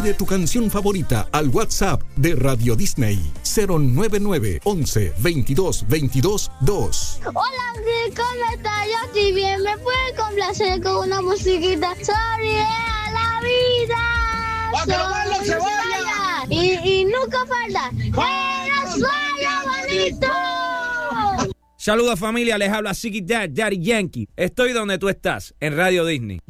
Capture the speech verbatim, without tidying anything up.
Pide tu canción favorita al WhatsApp de Radio Disney cero nueve nueve once veintidós veintidós dos. Hola, ¿cómo estás? Yo estoy bien. ¿Me puedes complacer con una musiquita? Sorry, a la vida. ¡Va, que no vaya, se vaya! Y, y nunca falta. ¡Que nos vaya bonito! Saludos familia, les habla Ziggy Dad, Daddy Yankee. Estoy donde tú estás, en Radio Disney.